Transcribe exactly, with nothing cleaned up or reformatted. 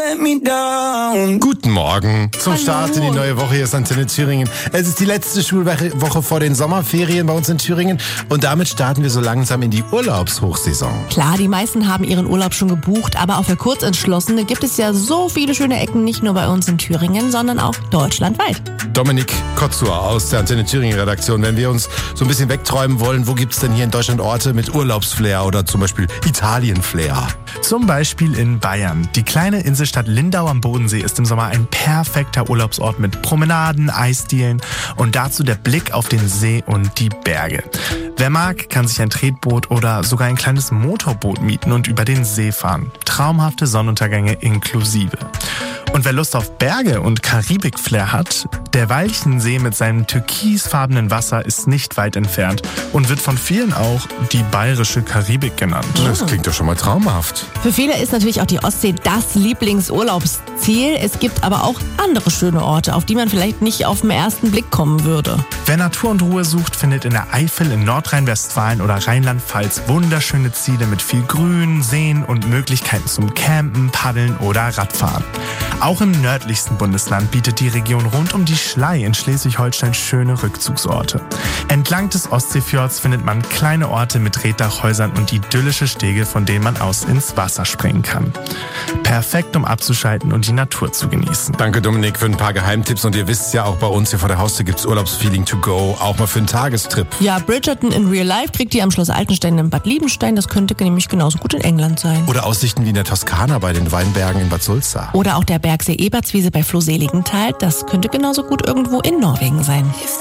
let me down. Guten Morgen zum Hallo. Start in die neue Woche. Hier ist Antenne Thüringen. Es ist die letzte Schulwoche vor den Sommerferien bei uns in Thüringen und damit starten wir so langsam in die Urlaubshochsaison. Klar, die meisten haben ihren Urlaub schon gebucht, aber auch für Kurzentschlossene gibt es ja so viele schöne Ecken, nicht nur bei uns in Thüringen, sondern auch deutschlandweit. Dominik Kotzur aus der Antenne Thüringen Redaktion. Wenn wir uns so ein bisschen wegträumen wollen, wo gibt's denn hier in Deutschland Orte mit Urlaubsflair oder zum Beispiel Italien-Flair? Zum Beispiel in Bayern. Die kleine Inselstadt Lindau am Bodensee ist im Sommer ein perfekter Urlaubsort mit Promenaden, Eisdielen und dazu der Blick auf den See und die Berge. Wer mag, kann sich ein Tretboot oder sogar ein kleines Motorboot mieten und über den See fahren. Traumhafte Sonnenuntergänge inklusive. Und wer Lust auf Berge und Karibik-Flair hat, der Walchensee mit seinem türkisfarbenen Wasser ist nicht weit entfernt und wird von vielen auch die bayerische Karibik genannt. Das klingt doch schon mal traumhaft. Für viele ist natürlich auch die Ostsee das Lieblingsurlaubsziel. Es gibt aber auch andere schöne Orte, auf die man vielleicht nicht auf den ersten Blick kommen würde. Wer Natur und Ruhe sucht, findet in der Eifel, in Nordrhein-Westfalen oder Rheinland-Pfalz wunderschöne Ziele mit viel Grün, Seen und Möglichkeiten zum Campen, Paddeln oder Radfahren. Auch im nördlichsten Bundesland bietet die Region rund um die Schlei in Schleswig-Holstein schöne Rückzugsorte. Entlang des Ostseefjords findet man kleine Orte mit Reetdachhäusern und idyllische Stege, von denen man aus ins Wasser springen kann. Perfekt, um abzuschalten und die Natur zu genießen. Danke Dominik für ein paar Geheimtipps und ihr wisst ja, auch bei uns hier vor der Haustür gibt's Urlaubsfeeling to go, auch mal für einen Tagestrip. Ja, Bridgerton in Real Life kriegt ihr am Schloss Altenstein in Bad Liebenstein. Das könnte nämlich genauso gut in England sein. Oder Aussichten wie in der Toskana bei den Weinbergen in Bad Sulza. Oder auch der Bergsee Ebertswiese bei Floh-Seligenthal. Das könnte genauso gut irgendwo in Norwegen sein.